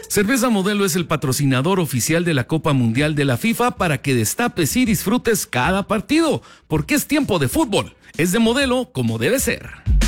Cerveza Modelo es el patrocinador oficial de la Copa Mundial de la FIFA para que destapes y disfrutes cada partido, porque es tiempo de fútbol. Es de Modelo como debe ser.